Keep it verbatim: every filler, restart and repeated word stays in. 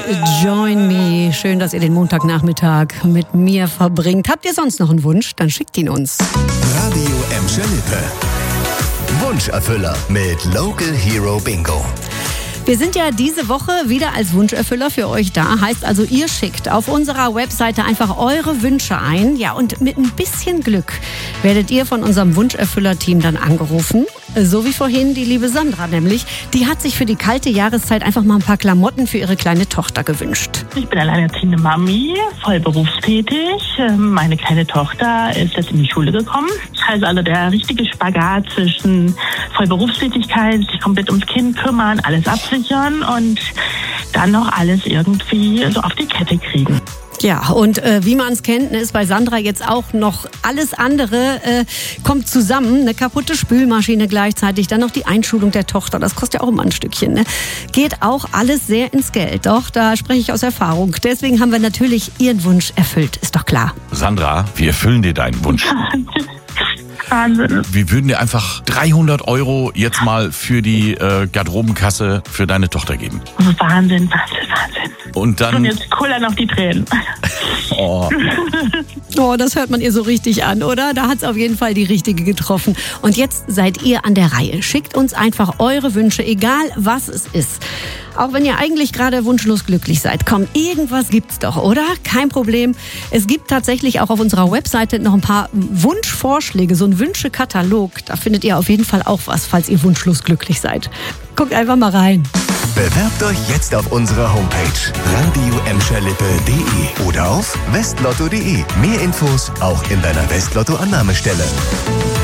Join me. Schön, dass ihr den Montagnachmittag mit mir verbringt. Habt ihr sonst noch einen Wunsch? Dann schickt ihn uns. Radio Emscher Lippe. Wunscherfüller mit Local Hero Bingo. Wir sind ja diese Woche wieder als Wunscherfüller für euch da. Heißt also, ihr schickt auf unserer Webseite einfach eure Wünsche ein. Ja, und mit ein bisschen Glück werdet ihr von unserem Wunscherfüller-Team dann angerufen. So wie vorhin die liebe Sandra nämlich. Die hat sich für die kalte Jahreszeit einfach mal ein paar Klamotten für ihre kleine Tochter gewünscht. Ich bin alleinerziehende Mami, voll berufstätig. Meine kleine Tochter ist jetzt in die Schule gekommen. Also, also der richtige Spagat zwischen voll Berufstätigkeit, sich komplett ums Kind kümmern, alles absichern und dann noch alles irgendwie so auf die Kette kriegen. Ja, und äh, wie man es kennt, ist bei Sandra jetzt auch noch alles andere äh, kommt zusammen. Eine kaputte Spülmaschine gleichzeitig, dann noch die Einschulung der Tochter. Das kostet ja auch immer ein Stückchen. Ne? Geht auch alles sehr ins Geld. Doch, da spreche ich aus Erfahrung. Deswegen haben wir natürlich ihren Wunsch erfüllt. Ist doch klar. Sandra, wir erfüllen dir deinen Wunsch. Wahnsinn. Wir würden dir einfach dreihundert Euro jetzt mal für die äh, Garderobenkasse für deine Tochter geben. Wahnsinn, Wahnsinn, Wahnsinn. Und dann... Und jetzt kullern auf die Tränen. Oh. Oh, das hört man ihr so richtig an, oder? Da hat es auf jeden Fall die richtige getroffen. Und jetzt seid ihr an der Reihe. Schickt uns einfach eure Wünsche, egal was es ist. Auch wenn ihr eigentlich gerade wunschlos glücklich seid. Komm, irgendwas gibt's doch, oder? Kein Problem. Es gibt tatsächlich auch auf unserer Webseite noch ein paar Wunschvorschläge, so ein Wünschekatalog. Da findet ihr auf jeden Fall auch was, falls ihr wunschlos glücklich seid. Guckt einfach mal rein. Bewerbt euch jetzt auf unserer Homepage radio emscher lippe punkt de oder auf westlotto punkt de. Mehr Infos auch in deiner Westlotto-Annahmestelle.